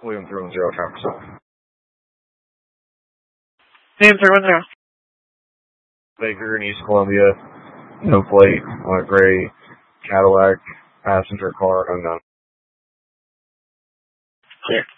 William 310, traffic stop. William 310. Baker in East Columbia, no plate, on a gray Cadillac passenger car, unknown. Clear.